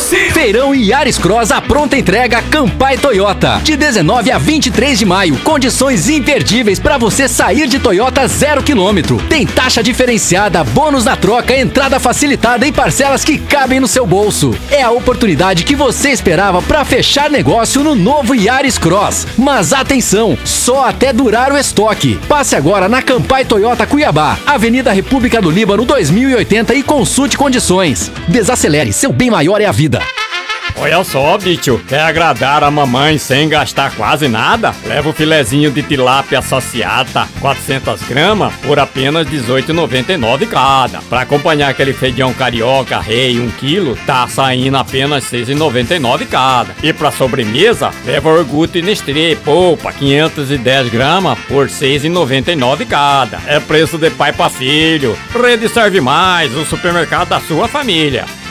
Feirão Yaris Cross à pronta entrega Campai Toyota. De 19 a 23 de maio. Condições imperdíveis para você sair de Toyota 0 km. Tem taxa diferenciada, bônus na troca, entrada facilitada e parcelas que cabem no seu bolso. É a oportunidade que você esperava para fechar negócio no novo Yaris Cross. Mas atenção, só até durar o estoque. Passe agora na Campai Toyota Cuiabá, Avenida República do Líbano 2080 e consulte condições. Desacelere, seu bem maior é a vida. Olha só, bicho, quer agradar a mamãe sem gastar quase nada? Leva o filezinho de tilápia associata, 400 gramas, por apenas R$18,99 cada. Pra acompanhar aquele feijão carioca rei 1 kg, tá saindo apenas R$6,99 cada. E pra sobremesa, leva iogurte Nestlé, polpa, 510 gramas, por R$6,99 cada. É preço de pai pra filho. Rede Serve Mais, o supermercado da sua família.